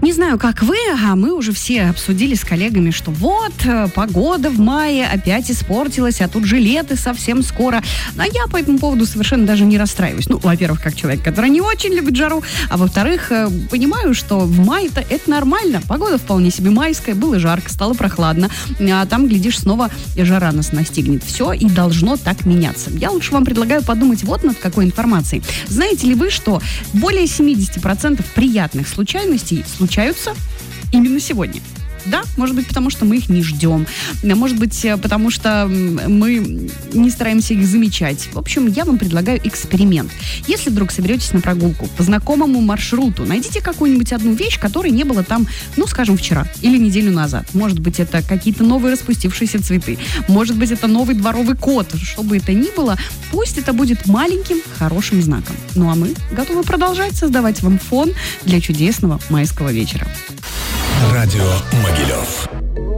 Не знаю, как вы, а мы уже все обсудили с коллегами, что вот, погода в мае опять испортилась, а тут же лето совсем скоро. А я по этому поводу совершенно даже не расстраиваюсь. Ну, во-первых, как человек, который не очень любит жару, а во-вторых, понимаю, что в мае-то это нормально. Погода вполне себе майская, было жарко, стало прохладно, а там, глядишь, снова жара нас настигнет. Все и должно так меняться. Я лучше вам предлагаю подумать вот над какой информацией. Знаете ли вы, что более 70% приятных случайностей случаются именно сегодня? Да, может быть, потому что мы их не ждем. Может быть, потому что мы не стараемся их замечать. В общем, я вам предлагаю эксперимент. Если вдруг соберетесь на прогулку по знакомому маршруту, найдите какую-нибудь одну вещь, которой не было там, ну, скажем, вчера или неделю назад. Может быть, это какие-то новые распустившиеся цветы. Может быть, это новый дворовый кот. Что бы это ни было, пусть это будет маленьким, хорошим знаком. Ну, а мы готовы продолжать создавать вам фон для чудесного майского вечера. Радио Могилев.